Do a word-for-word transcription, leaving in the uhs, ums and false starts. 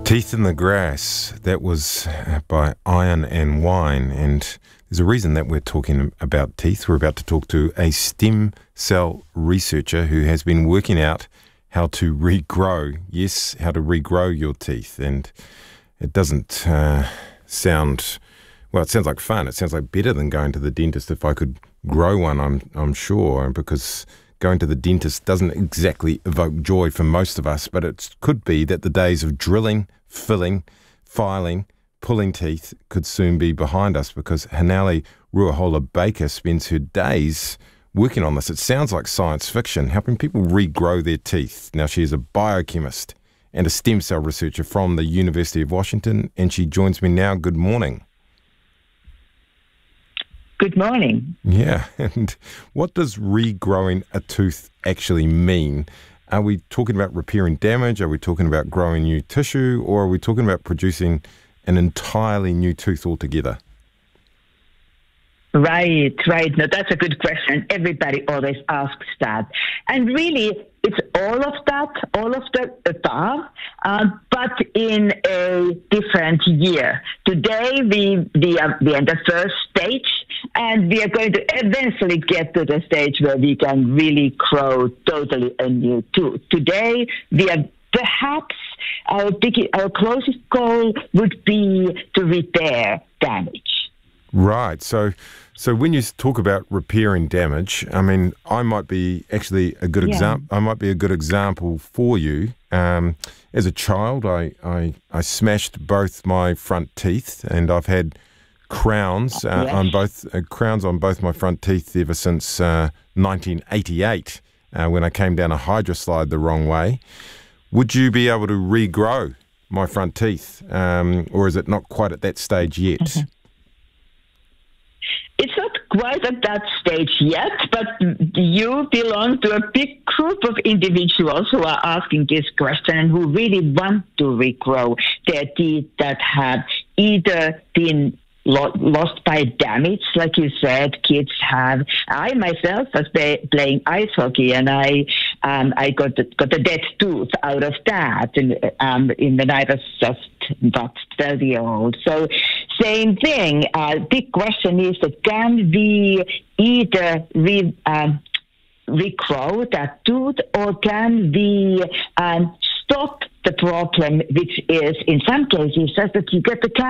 Teeth in the Grass, that was by Iron and Wine, and there's a reason that we're talking about teeth. We're about to talk to a stem cell researcher who has been working out how to regrow, yes, how to regrow your teeth, and it doesn't uh, sound, well, it sounds like fun. It sounds like better than going to the dentist. If I could grow one, I'm, I'm sure, because going to the dentist doesn't exactly evoke joy for most of us, but it could be that the days of drilling, filling, filing, pulling teeth could soon be behind us, because Hanele Ruahola-Baker spends her days working on this. It sounds like science fiction, helping people regrow their teeth. Now, she is a biochemist and a stem cell researcher from the University of Washington, and she joins me now. Good morning. Good morning. Yeah, and what does regrowing a tooth actually mean? Are we talking about repairing damage? Are we talking about growing new tissue? Or are we talking about producing an entirely new tooth altogether? Right, right. No, that's a good question. Everybody always asks that. And really, it's all of that, all of the above, uh, but in a different year. Today, we, we, are, we are in the first stage, and we are going to eventually get to the stage where we can really grow totally a new tooth. Today, we are perhaps, our, big, our closest goal would be to repair damage. Right. So so when you talk about repairing damage, I mean, I might be actually a good Yeah. example. I might be a good example for you. Um, as a child, I, I, I smashed both my front teeth, and I've had crowns uh, Yes. on both uh, crowns on both my front teeth ever since uh, nineteen eighty-eight, uh, when I came down a hydroslide the wrong way. Would you be able to regrow my front teeth, um, or is it not quite at that stage yet? Mm-hmm. It's not quite at that stage yet, but you belong to a big group of individuals who are asking this question and who really want to regrow their teeth that have either been lo- lost by damage, like you said, kids have. I myself was play- playing ice hockey, and I um, I got the, got a dead tooth out of that, and um, in when I was just about twelve years old. So same thing. Uh, big question is that can we either re, um, regrow that tooth, or can we um, stop the problem, which is in some cases just that you get the